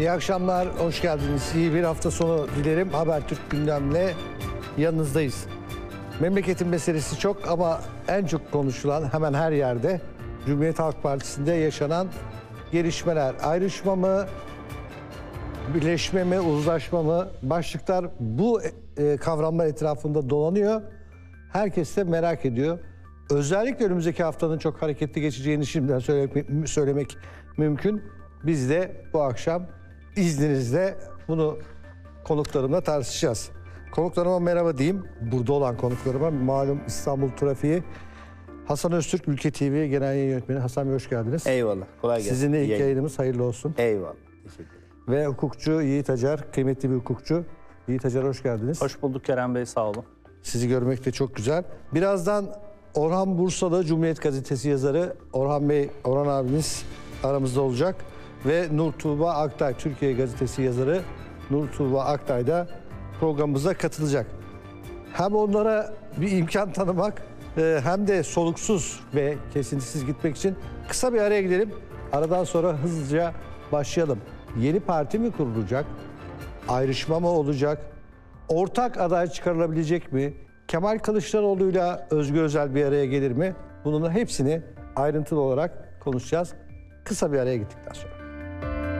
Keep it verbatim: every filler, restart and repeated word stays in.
İyi akşamlar, hoş geldiniz. İyi bir hafta sonu dilerim. Habertürk gündemle yanınızdayız. Memleketin meselesi çok ama en çok konuşulan hemen her yerde Cumhuriyet Halk Partisi'nde yaşanan gelişmeler. Ayrışma mı, birleşme mi, uzlaşma mı? Başlıklar bu e, kavramlar etrafında dolanıyor. Herkes de merak ediyor. Özellikle önümüzdeki haftanın çok hareketli geçeceğini şimdiden söylemek, söylemek mümkün. Biz de bu akşam izninizle bunu konuklarımla tartışacağız. Konuklarıma merhaba diyeyim. Burada olan konuklarıma malum İstanbul trafiği. Hasan Öztürk, Ülke T V Genel Yayın Yönetmeni. Hasan Bey hoş geldiniz. Eyvallah. Kolay gelsin. Sizinle ilk Yayın. yayınımız hayırlı olsun. Eyvallah. Teşekkür ederim. Ve hukukçu Yiğit Acar, kıymetli bir hukukçu. Yiğit Acar hoş geldiniz. Hoş bulduk Kerem Bey, sağ olun. Sizi görmek de çok güzel. Birazdan Orhan Bursalı, Cumhuriyet Gazetesi yazarı Orhan Bey, Orhan abimiz aramızda olacak. Ve Nur Tuğba Aktay, Türkiye Gazetesi yazarı Nur Tuğba Aktay da programımıza katılacak. Hem onlara bir imkan tanımak hem de soluksuz ve kesintisiz gitmek için kısa bir araya gidelim. Aradan sonra hızlıca başlayalım. Yeni parti mi kurulacak? Ayrışma mı olacak? Ortak aday çıkarılabilecek mi? Kemal Kılıçdaroğlu'yla Özgür Özel bir araya gelir mi? Bunun hepsini ayrıntılı olarak konuşacağız. Kısa bir araya gittikten sonra.